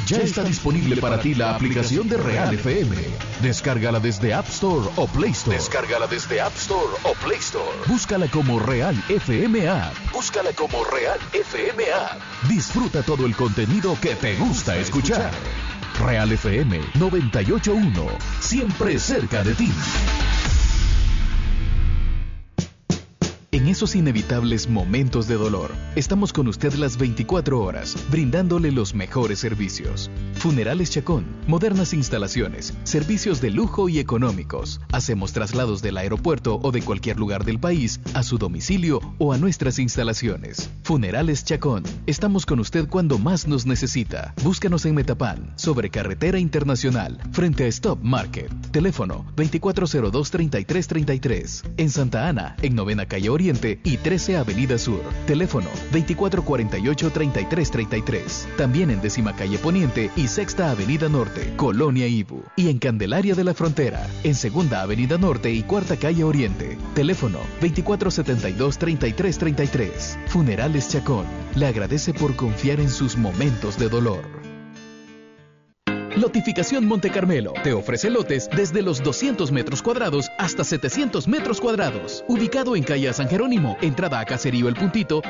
Ya está disponible para ti la aplicación de Real FM. Descárgala desde App Store o Play Store. Descárgala desde App Store o Play Store. Búscala como Real FM App. Búscala como Real FM App. Disfruta todo el contenido que te gusta escuchar. Real FM 98.1. Siempre cerca de ti. En esos inevitables momentos de dolor, estamos con usted las 24 horas, brindándole los mejores servicios. Funerales Chacón, modernas instalaciones, servicios de lujo y económicos. Hacemos traslados del aeropuerto o de cualquier lugar del país a su domicilio o a nuestras instalaciones. Funerales Chacón, estamos con usted cuando más nos necesita. Búscanos en Metapán, sobre Carretera Internacional, frente a Stop Market. Teléfono 2402-3333. En Santa Ana, en 9ª Calle Oriente y 13 Avenida Sur. Teléfono 2448-3333. También en 10ª Calle Poniente y 6ª Avenida Norte, Colonia Ibu. Y en Candelaria de la Frontera, en 2ª Avenida Norte y 4ª Calle Oriente. Teléfono 2472-3333. Funerales Chacón. Le agradece por confiar en sus momentos de dolor. Lotificación Monte Carmelo te ofrece lotes desde los 200 metros cuadrados hasta 700 metros cuadrados. Ubicado en calle San Jerónimo, entrada a Caserío El Puntito,